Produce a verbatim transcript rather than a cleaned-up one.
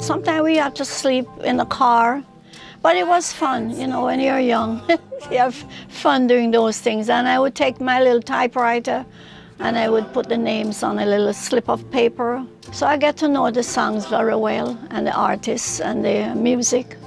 Sometimes we had to sleep in the car, but it was fun, you know, when you're young. You have fun doing those things. And I would take my little typewriter and I would put the names on a little slip of paper. So I get to know the songs very well and the artists and the music.